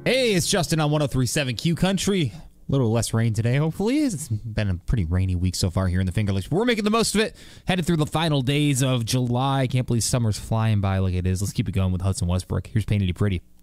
Hey, it's Justin on 103.7 Q Country. A little less rain today, hopefully. It's been a pretty rainy week so far here in the Finger Lakes. But we're making the most of it. Headed through the final days of July. Can't believe summer's flying by like it is. Let's keep it going with Hudson Westbrook. Here's Painted Pretty.